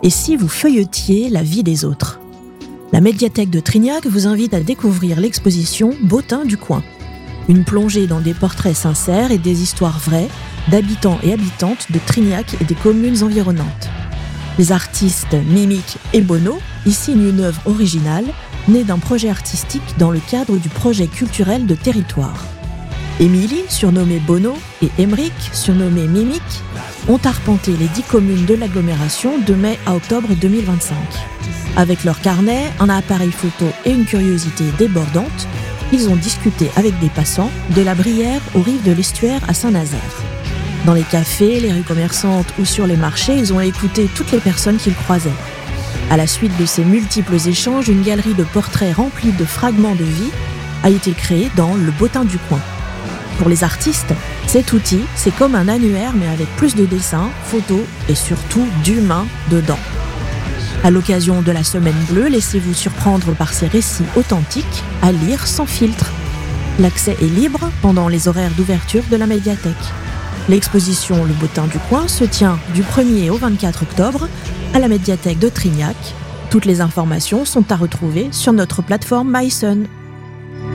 Et si vous feuilletiez la vie des autres ? La médiathèque de Trignac vous invite à découvrir l'exposition Bottins du coin. Une plongée dans des portraits sincères et des histoires vraies d'habitants et habitantes de Trignac et des communes environnantes. Les artistes Mimic et Bono y signent une œuvre originale née d'un projet artistique dans le cadre du projet culturel de territoire. Émilie, surnommée Bono, et Émeric, surnommé Mimic, ont arpenté les 10 communes de l'agglomération de mai à octobre 2025. Avec leur carnet, un appareil photo et une curiosité débordante, ils ont discuté avec des passants de la Brière aux rives de l'estuaire à Saint-Nazaire. Dans les cafés, les rues commerçantes ou sur les marchés, ils ont écouté toutes les personnes qu'ils croisaient. À la suite de ces multiples échanges, une galerie de portraits remplis de fragments de vie a été créée dans le Bottin du coin. Pour les artistes, cet outil, c'est comme un annuaire mais avec plus de dessins, photos et surtout d'humains dedans. À l'occasion de la Semaine Bleue, laissez-vous surprendre par ces récits authentiques à lire sans filtre. L'accès est libre pendant les horaires d'ouverture de la médiathèque. L'exposition Le Bottin du coin se tient du 1er au 24 octobre à la médiathèque de Trignac. Toutes les informations sont à retrouver sur notre plateforme MySun.